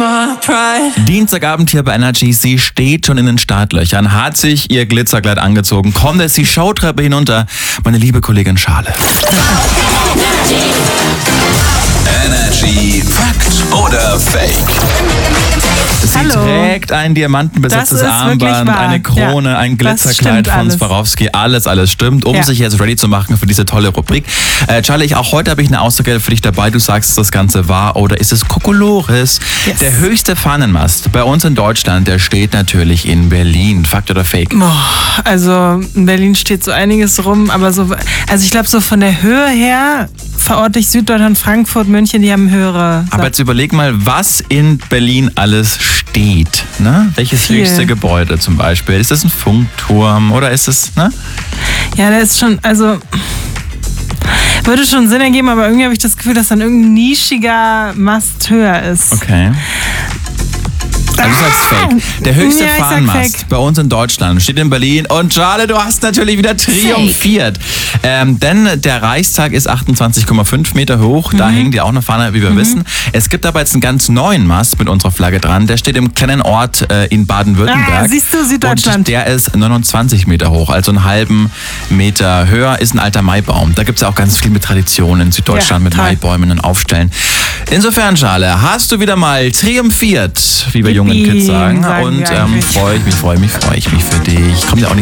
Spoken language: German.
Dienstagabend hier bei Energy. Sie steht schon in den Startlöchern, hat sich ihr Glitzerkleid angezogen, kommt jetzt die Showtreppe hinunter. Meine liebe Kollegin Schale. Energy Fakt oder Fake? Sie trägt ein diamantenbesetztes Armband, eine Krone, ein Glitzerkleid von Swarovski. Alles stimmt, um sich jetzt ready zu machen für diese tolle Rubrik. Charlie, auch heute habe ich eine Aussage für dich dabei. Du sagst, ist das Ganze wahr oder ist es Kokolores? Yes. Der höchste Fahnenmast bei uns in Deutschland, der steht natürlich in Berlin. Fakt oder Fake? Also in Berlin steht so einiges rum, aber ich glaube so von der Höhe her verorte ich Süddeutschland, Frankfurt, München, die haben höhere. Aber jetzt überleg mal, was in Berlin alles steht. Ne? Welches höchste Gebäude zum Beispiel? Ist das ein Funkturm oder ist es, ne? Ja, der ist schon, würde schon Sinn ergeben, aber irgendwie habe ich das Gefühl, dass dann irgendein nischiger Mast höher ist. Okay. Also du sagst Fake. Der höchste Fahnenmast bei uns in Deutschland steht in Berlin. Und Charlie, du hast natürlich wieder triumphiert. Denn der Reichstag ist 28,5 Meter hoch. Da hängt ja auch eine Fahne, wie wir wissen. Es gibt aber jetzt einen ganz neuen Mast mit unserer Flagge dran. Der steht im kleinen Ort in Baden-Württemberg. Siehst du, Süddeutschland. Und der ist 29 Meter hoch, also einen halben Meter höher. Ist ein alter Maibaum. Da gibt es ja auch ganz viel mit Traditionen in Süddeutschland, mit Maibäumen und Aufstellen. Insofern, Charlie, hast du wieder mal triumphiert, wie wir jungen Kids sagen. Und freue ich mich für dich. Kommt ja auch nicht